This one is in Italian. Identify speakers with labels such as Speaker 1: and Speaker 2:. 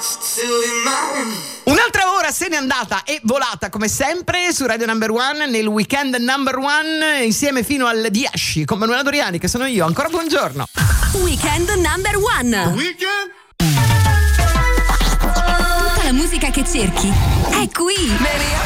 Speaker 1: Un'altra ora se n'è andata e volata come sempre su Radio Number One nel weekend Number One insieme fino alle 10 con Manuela Doriani che sono io. Ancora buongiorno.
Speaker 2: Weekend Number One.
Speaker 3: Weekend.
Speaker 2: Tutta la musica che cerchi è qui.